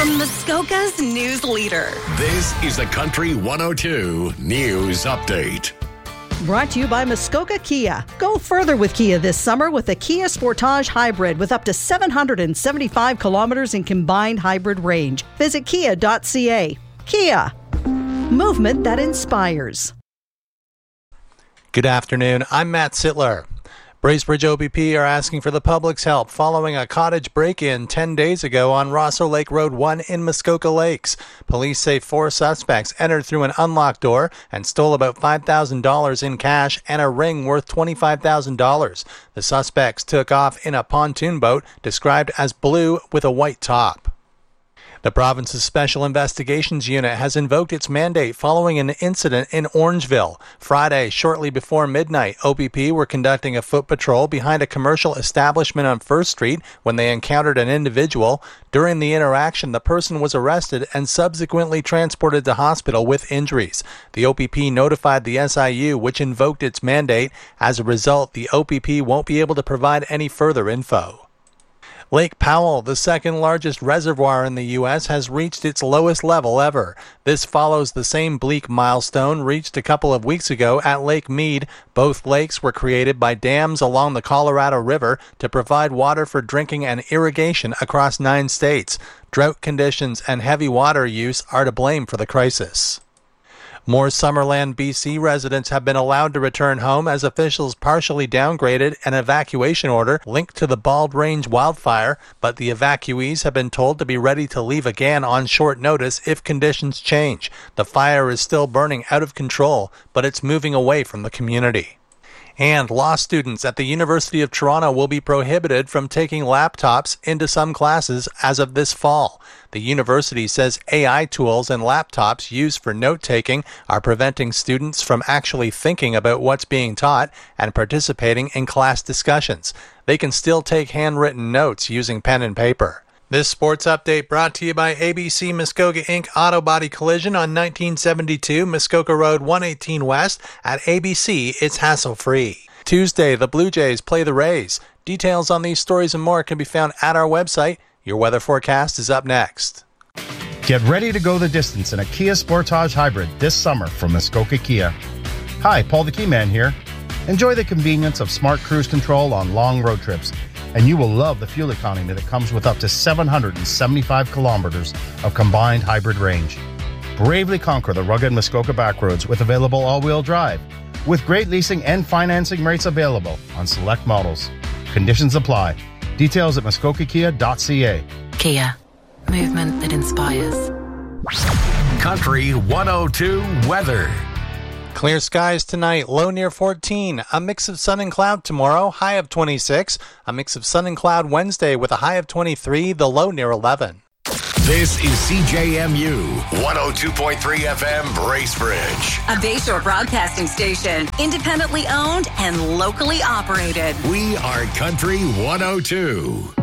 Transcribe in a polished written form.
from Muskoka's news leader. This is the Country 102 News Update. Brought to you by Muskoka Kia. Go further with Kia this summer with the Kia Sportage Hybrid with up to 775 kilometers in combined hybrid range. Visit kia.ca. Kia. Movement that inspires. Good afternoon. I'm Matt Sittler. Bracebridge OPP are asking for the public's help following a cottage break-in 10 days ago on Rosso Lake Road 1 in Muskoka Lakes. Police say 4 suspects entered through an unlocked door and stole about $5,000 in cash and a ring worth $25,000. The suspects took off in a pontoon boat described as blue with a white top. The province's Special Investigations Unit has invoked its mandate following an incident in Orangeville. Friday, shortly before midnight, OPP were conducting a foot patrol behind a commercial establishment on 1st Street when they encountered an individual. During the interaction, the person was arrested and subsequently transported to hospital with injuries. The OPP notified the SIU, which invoked its mandate. As a result, the OPP won't be able to provide any further info. Lake Powell, the second largest reservoir in the U.S., has reached its lowest level ever. This follows the same bleak milestone reached a couple of weeks ago at Lake Mead. Both lakes were created by dams along the Colorado River to provide water for drinking and irrigation across 9 states. Drought conditions and heavy water use are to blame for the crisis. More Summerland, BC residents have been allowed to return home as officials partially downgraded an evacuation order linked to the Bald Range wildfire, but the evacuees have been told to be ready to leave again on short notice if conditions change. The fire is still burning out of control, but it's moving away from the community. And law students at the University of Toronto will be prohibited from taking laptops into some classes as of this fall. The university says AI tools and laptops used for note-taking are preventing students from actually thinking about what's being taught and participating in class discussions. They can still take handwritten notes using pen and paper. This sports update brought to you by ABC Muskoka Inc. Auto Body Collision on 1972 Muskoka Road 118 West. At ABC, it's hassle-free. Tuesday, the Blue Jays play the Rays. Details on these stories and more can be found at our website. Your weather forecast is up next. Get ready to go the distance in a Kia Sportage Hybrid this summer from Muskoka Kia. Hi, Paul the Key Man here. Enjoy the convenience of smart cruise control on long road trips, and you will love the fuel economy that comes with up to 775 kilometers of combined hybrid range. Bravely conquer the rugged Muskoka backroads with available all-wheel drive, with great leasing and financing rates available on select models. Conditions apply. Details at muskokakia.ca. Kia. Movement that inspires. Country 102 weather. Clear skies tonight, low near 14. A mix of sun and cloud tomorrow, high of 26. A mix of sun and cloud Wednesday with a high of 23, the low near 11. This is CJMU 102.3 FM Bracebridge. A Bayshore broadcasting station, independently owned and locally operated. We are Country 102.